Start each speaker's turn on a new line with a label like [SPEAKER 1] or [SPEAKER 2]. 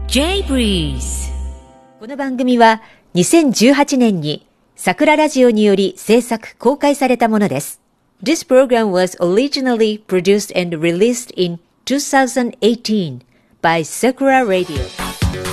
[SPEAKER 1] J-Breeze この番組は2018年に桜ラジオにより制作公開されたものです。This program was originally produced and released in 2018 by Sakura Radio.